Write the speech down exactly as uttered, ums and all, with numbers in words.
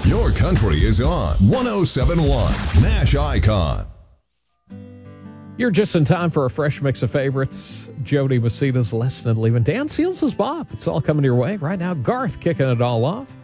Your country is on one oh seven point one Nash Icon. You're just in time for a fresh mix of favorites. Jody Messita's Lesson and Leaving. Dan Seals' Bob. It's all coming your way. Right now, Garth kicking it all off.